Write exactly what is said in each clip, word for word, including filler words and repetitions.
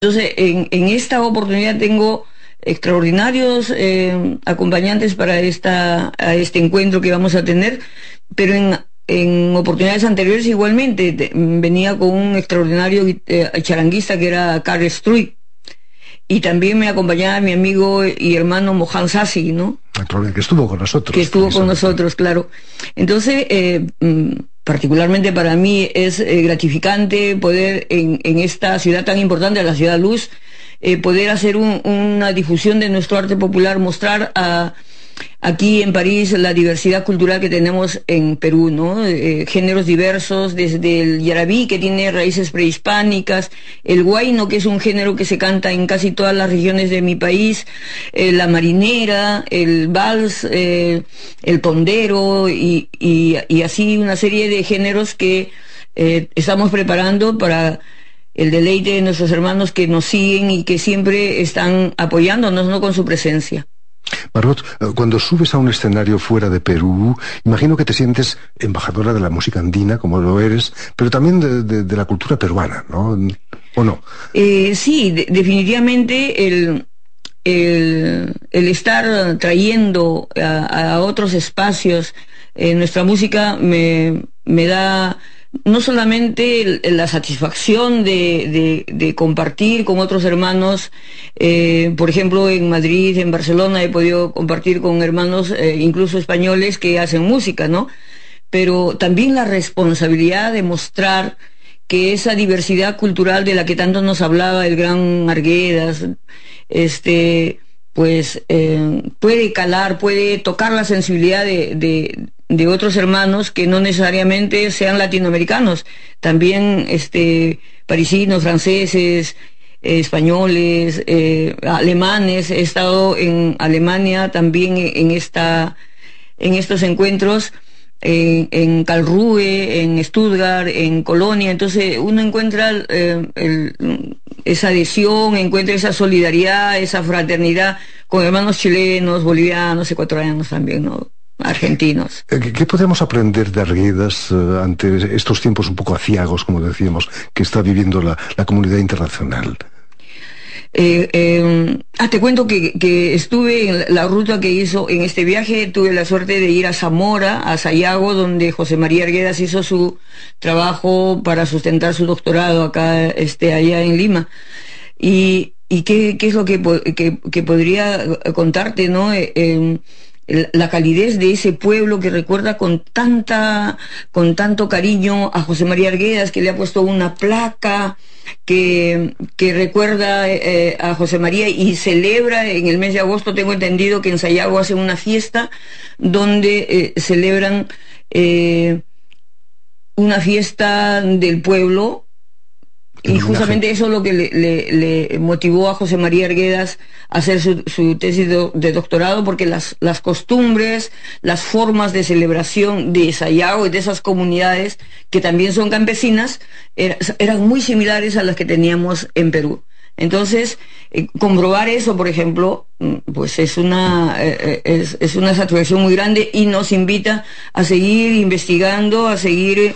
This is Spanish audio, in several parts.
Entonces, en, en esta oportunidad tengo extraordinarios eh, acompañantes para esta, a este encuentro que vamos a tener, pero en, en oportunidades anteriores igualmente te, venía con un extraordinario eh, charanguista que era Carl Struy, y también me acompañaba mi amigo y hermano Mohan Sassi, ¿no? Que estuvo con nosotros. Que estuvo con nosotros, claro. Entonces, eh, particularmente para mí es eh, gratificante poder en, en esta ciudad tan importante, la Ciudad Luz, eh, poder hacer un, una difusión de nuestro arte popular, mostrar a, aquí en París la diversidad cultural que tenemos en Perú, ¿no? Eh, géneros diversos, desde el yarabí, que tiene raíces prehispánicas, el huayno, que es un género que se canta en casi todas las regiones de mi país, eh, la marinera, el vals, eh, el tondero, y, y, y así una serie de géneros que eh, estamos preparando para el deleite de nuestros hermanos que nos siguen y que siempre están apoyándonos, ¿no?, con su presencia. Margot, cuando subes a un escenario fuera de Perú, imagino que te sientes embajadora de la música andina, como lo eres, pero también de, de, de la cultura peruana, ¿no? ¿O no? Eh, sí, de, definitivamente el, el, el estar trayendo a, a otros espacios eh, nuestra música me, me da no solamente la satisfacción de, de, de compartir con otros hermanos, eh, por ejemplo en Madrid, en Barcelona he podido compartir con hermanos eh, incluso españoles que hacen música, ¿no? Pero también la responsabilidad de mostrar que esa diversidad cultural de la que tanto nos hablaba el gran Arguedas, este, pues eh, puede calar, puede tocar la sensibilidad de, de de otros hermanos que no necesariamente sean latinoamericanos, también este parisinos, franceses, eh, españoles, eh, alemanes. He estado en Alemania también en esta en estos encuentros, eh, en Karlsruhe, en Stuttgart, en Colonia. Entonces uno encuentra eh, el, esa adhesión, encuentra esa solidaridad, esa fraternidad con hermanos chilenos, bolivianos, ecuatorianos también, ¿no?, argentinos. ¿Qué, qué podemos aprender de Arguedas eh, ante estos tiempos un poco aciagos, como decíamos, que está viviendo la, la comunidad internacional? Eh, eh, ah, te cuento que, que estuve en la ruta que hizo en este viaje, tuve la suerte de ir a Zamora, a Sayago, donde José María Arguedas hizo su trabajo para sustentar su doctorado acá, este, allá en Lima. Y, y qué, qué es lo que, que, que podría contarte, ¿no? Eh, eh, la calidez de ese pueblo que recuerda con tanta, con tanto cariño a José María Arguedas, que le ha puesto una placa que, que recuerda eh, a José María, y celebra en el mes de agosto, tengo entendido que en Sayago hacen una fiesta donde eh, celebran eh, una fiesta del pueblo. Y justamente eso es lo que le, le, le motivó a José María Arguedas a hacer su, su tesis de, de doctorado, porque las, las costumbres, las formas de celebración de Sayago y de esas comunidades, que también son campesinas, er, eran muy similares a las que teníamos en Perú. Entonces, eh, comprobar eso, por ejemplo, pues es una, eh, es, es una satisfacción muy grande, y nos invita a seguir investigando, a seguir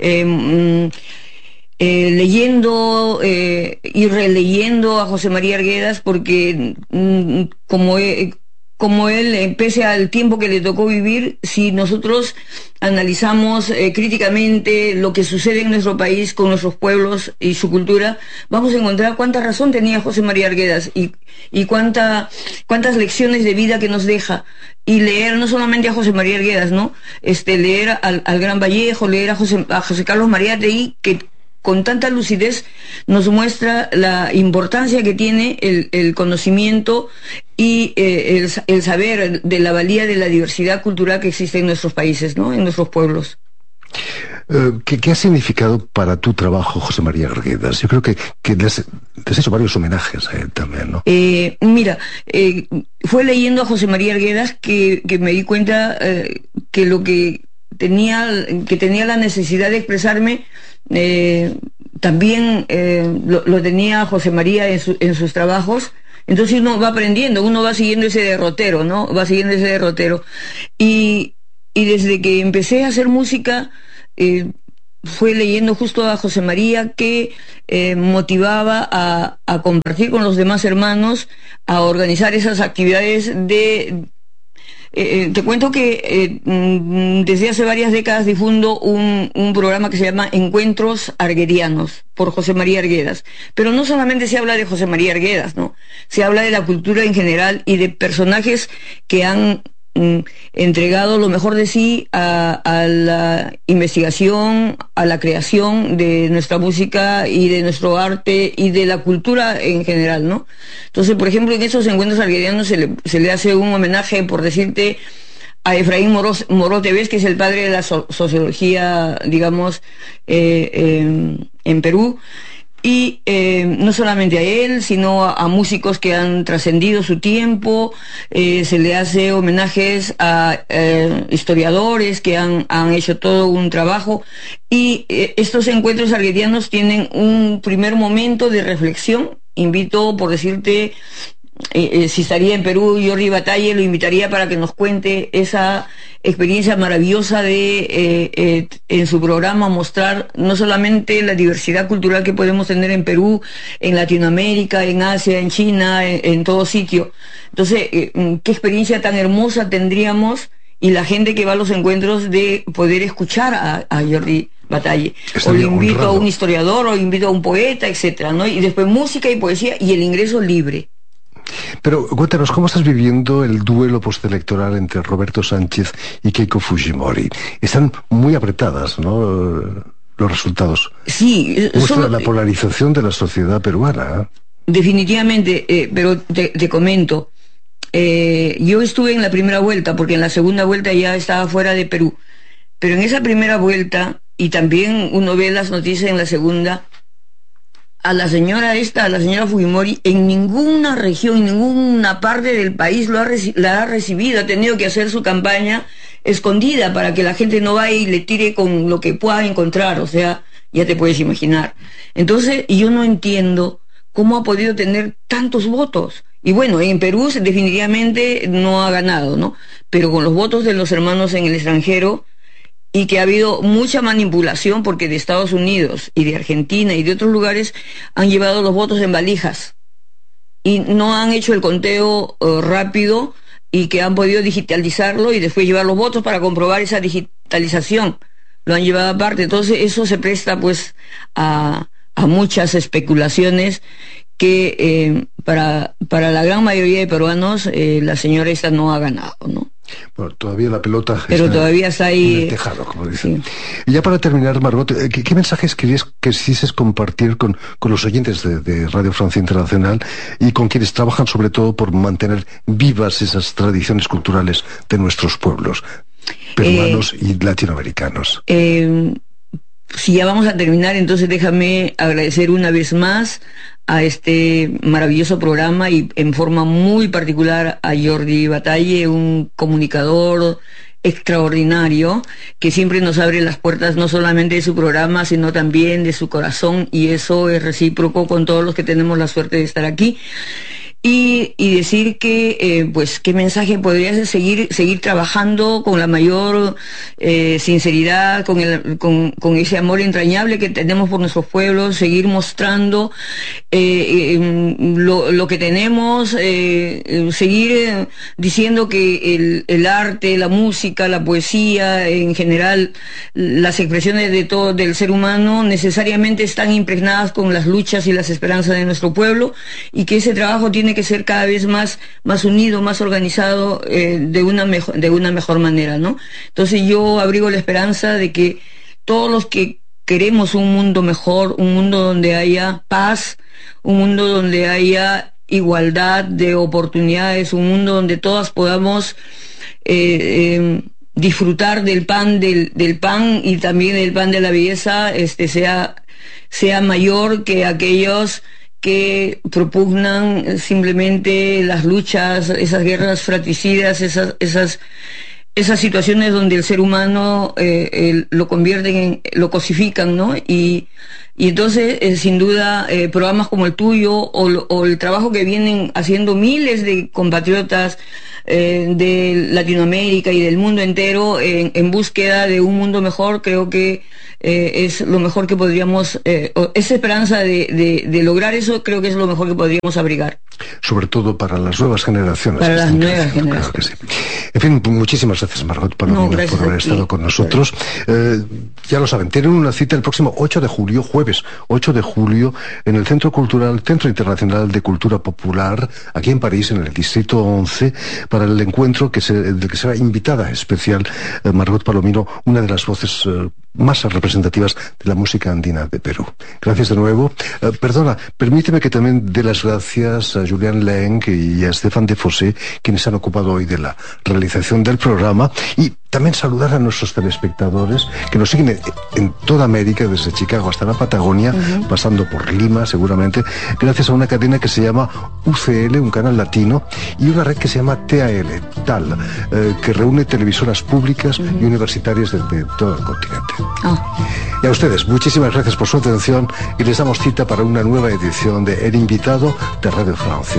eh, Eh, leyendo eh, y releyendo a José María Arguedas, porque mm, como, eh, como él, eh, pese al tiempo que le tocó vivir, si nosotros analizamos eh, críticamente lo que sucede en nuestro país con nuestros pueblos y su cultura, vamos a encontrar cuánta razón tenía José María Arguedas, y, y cuánta, cuántas lecciones de vida que nos deja. Y leer no solamente a José María Arguedas, ¿no? Este, leer al, al Gran Vallejo, leer a José, a José Carlos Mariátegui, que con tanta lucidez nos muestra la importancia que tiene el, el conocimiento y eh, el, el saber de la valía de la diversidad cultural que existe en nuestros países, ¿no?, en nuestros pueblos. Uh, ¿qué, ¿Qué ha significado para tu trabajo José María Arguedas? Yo creo que, que le, has, le has hecho varios homenajes a él también, ¿no? Eh, mira, eh, fue leyendo a José María Arguedas que, que me di cuenta eh, que lo que tenía, que tenía la necesidad de expresarme, eh, también eh, lo, lo tenía José María en, su, en sus trabajos. Entonces uno va aprendiendo, uno va siguiendo ese derrotero, ¿no? Va siguiendo ese derrotero. Y, y desde que empecé a hacer música, eh, fue leyendo justo a José María que eh, motivaba a, a compartir con los demás hermanos, a organizar esas actividades de... Eh, te cuento que eh, desde hace varias décadas difundo un, un programa que se llama Encuentros Arguedianos, por José María Arguedas. Pero no solamente se habla de José María Arguedas, ¿no? Se habla de la cultura en general y de personajes que han mm, entregado lo mejor de sí a, a la investigación, a la creación de nuestra música y de nuestro arte y de la cultura en general, ¿no? Entonces, por ejemplo, en esos encuentros arguedianos se le, se le hace un homenaje, por decirte, a Efraín Moros, Morote Vez, que es el padre de la so sociología, digamos, eh, eh, en Perú. Y eh, no solamente a él, sino a, a músicos que han trascendido su tiempo. Eh, se le hace homenajes a eh, historiadores que han, han hecho todo un trabajo. Y eh, estos encuentros arguedianos tienen un primer momento de reflexión. Invito, por decirte, eh, eh, si estaría en Perú Jordi Batalle, lo invitaría para que nos cuente esa experiencia maravillosa de eh, eh, en su programa mostrar no solamente la diversidad cultural que podemos tener en Perú, en Latinoamérica, en Asia, en China, en, en todo sitio. Entonces, eh, qué experiencia tan hermosa tendríamos, y la gente que va a los encuentros, de poder escuchar a, a Jordi Batalle. O lo invito honrado. a un historiador, o lo invito a un poeta, etcétera, ¿no? Y después música y poesía y el ingreso libre. Pero cuéntanos, ¿cómo estás viviendo el duelo postelectoral entre Roberto Sánchez y Keiko Fujimori? Están muy apretadas, ¿no?, los resultados. Sí. Muestra solo, la polarización de la sociedad peruana. Definitivamente, eh, pero te, te comento. Eh, yo estuve en la primera vuelta, porque en la segunda vuelta ya estaba fuera de Perú. Pero en esa primera vuelta, y también uno ve las noticias en la segunda, a la señora esta, a la señora Fujimori, en ninguna región, en ninguna parte del país lo ha la ha recibido. Ha tenido que hacer su campaña escondida para que la gente no vaya y le tire con lo que pueda encontrar. O sea, ya te puedes imaginar. Entonces, yo no entiendo cómo ha podido tener tantos votos. Y bueno, en Perú definitivamente no ha ganado, ¿no? Pero con los votos de los hermanos en el extranjero, y que ha habido mucha manipulación, porque de Estados Unidos y de Argentina y de otros lugares han llevado los votos en valijas y no han hecho el conteo uh, rápido, y que han podido digitalizarlo y después llevar los votos para comprobar esa digitalización. Lo han llevado aparte. Entonces eso se presta pues a, a muchas especulaciones que eh, para, para la gran mayoría de peruanos eh, la señora esta no ha ganado, ¿no? Bueno, todavía la pelota pero está todavía está ahí en el tejado, como dicen. Sí. Y ya para terminar, Margot, ¿qué, qué mensajes querías que quisieses compartir con, con los oyentes de, de Radio Francia Internacional y con quienes trabajan sobre todo por mantener vivas esas tradiciones culturales de nuestros pueblos peruanos eh, y latinoamericanos? Eh, si ya vamos a terminar, entonces déjame agradecer una vez más a este maravilloso programa, y en forma muy particular a Jordi Batalle, un comunicador extraordinario que siempre nos abre las puertas no solamente de su programa, sino también de su corazón, y eso es recíproco con todos los que tenemos la suerte de estar aquí. Y, y decir que, eh, pues, qué mensaje podría ser: seguir, seguir trabajando con la mayor eh, sinceridad, con, el, con, con ese amor entrañable que tenemos por nuestros pueblos, seguir mostrando eh, eh, lo, lo que tenemos, eh, seguir eh, diciendo que el, el arte, la música, la poesía, en general, las expresiones de todo del ser humano necesariamente están impregnadas con las luchas y las esperanzas de nuestro pueblo, y que ese trabajo tiene que ser cada vez más, más unido, más organizado, eh, de una mejor, de una mejor manera, ¿no? Entonces yo abrigo la esperanza de que todos los que queremos un mundo mejor, un mundo donde haya paz, un mundo donde haya igualdad de oportunidades, un mundo donde todas podamos eh, eh, disfrutar del pan, del, del pan y también del pan de la belleza, este sea, sea mayor que aquellos que propugnan simplemente las luchas, esas guerras fratricidas, esas, esas, esas situaciones donde el ser humano eh, eh, lo convierten en, lo cosifican, ¿no? Y, y entonces, eh, sin duda, eh, programas como el tuyo, o, o el trabajo que vienen haciendo miles de compatriotas eh, de Latinoamérica y del mundo entero en, en búsqueda de un mundo mejor, creo que eh, es lo mejor que podríamos, eh, esa esperanza de, de, de lograr eso, creo que es lo mejor que podríamos abrigar. Sobre todo para las nuevas generaciones. Para las nuevas generaciones. Claro que sí. En fin, muchísimas gracias, Margot Palomino, no, por haber estado con nosotros. Eh, ya lo saben, tienen una cita el próximo ocho de julio, jueves ocho de julio, en el Centro Cultural, Centro Internacional de Cultura Popular, aquí en París, en el Distrito once, para el encuentro que se, del que será invitada especial eh, Margot Palomino, una de las voces eh, más representativas de la música andina de Perú. Gracias de nuevo. Eh, perdona, permíteme que también dé las gracias a Julián Leng y a Stefan de Fossé, quienes han ocupado hoy de la realización del programa, y también saludar a nuestros telespectadores que nos siguen en, en toda América, desde Chicago hasta la Patagonia, uh-huh. pasando por Lima seguramente, gracias a una cadena que se llama U C L, un canal latino, y una red que se llama T A L, T A L, eh, que reúne televisoras públicas uh-huh. y universitarias de, de todo el continente. Oh. Y a ustedes, muchísimas gracias por su atención y les damos cita para una nueva edición de El Invitado de Radio Francia.